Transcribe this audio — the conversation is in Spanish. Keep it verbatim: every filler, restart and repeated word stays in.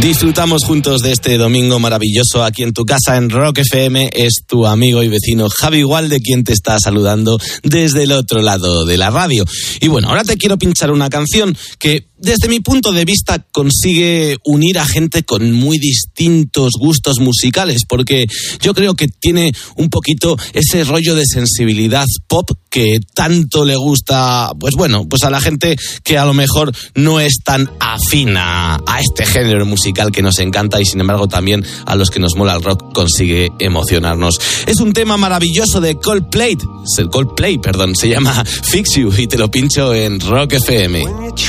Disfrutamos juntos de este domingo maravilloso aquí en tu casa en Rock F M. Es tu amigo y vecino Javi Gualde quien te está saludando desde el otro lado de la radio. Y bueno, ahora te quiero pinchar una canción que desde mi punto de vista consigue unir a gente con muy distintos gustos musicales, porque yo creo que tiene un poquito ese rollo de sensibilidad pop que tanto le gusta, pues bueno, pues a la gente que a lo mejor no es tan afina a este género musical que nos encanta y sin embargo también a los que nos mola el rock consigue emocionarnos. Es un tema maravilloso de Coldplay, Coldplay, perdón, se llama Fix You y te lo pincho en Rock F M.